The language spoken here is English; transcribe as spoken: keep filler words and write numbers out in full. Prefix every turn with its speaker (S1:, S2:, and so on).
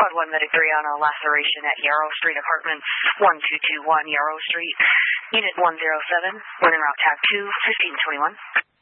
S1: Squad one Medic three on a laceration at Yarrow Street, apartment one two two one Yarrow Street. Unit one zero seven, running route tab two, fifteen twenty-one.